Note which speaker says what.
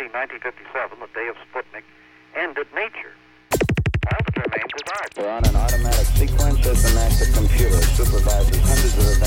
Speaker 1: June 1957, the day of Sputnik, ended nature. All that remains is art.
Speaker 2: We're on an automatic sequence as the master computer supervises hundreds of events.